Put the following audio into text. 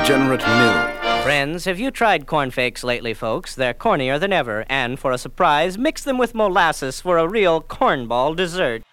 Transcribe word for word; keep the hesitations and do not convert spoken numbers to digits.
degenerate mill. Friends, have you tried cornflakes lately, folks? They're cornier than ever, and for a surprise, mix them with molasses for a real cornball dessert.